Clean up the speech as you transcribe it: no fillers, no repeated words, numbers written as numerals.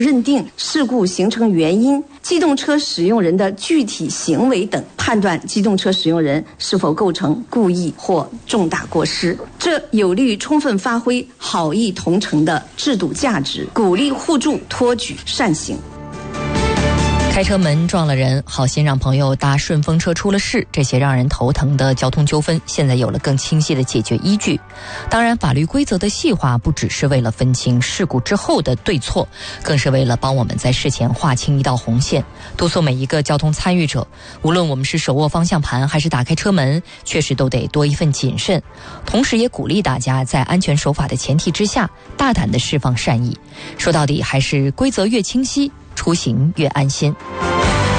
认定事故形成原因、机动车使用人的具体行为等，判断机动车使用人是否构成故意或重大过失。这有利于充分发挥好意同乘的制度价值，鼓励互助，托举善行。 开车门撞了人，好心让朋友搭顺风车出了事，这些让人头疼的交通纠纷现在有了更清晰的解决依据。当然，法律规则的细化不只是为了分清事故之后的对错，更是为了帮我们在事前划清一道红线，督促每一个交通参与者，无论我们是手握方向盘还是打开车门，确实都得多一份谨慎。同时也鼓励大家在安全守法的前提之下，大胆地释放善意。说到底还是规则越清晰，出行越安心。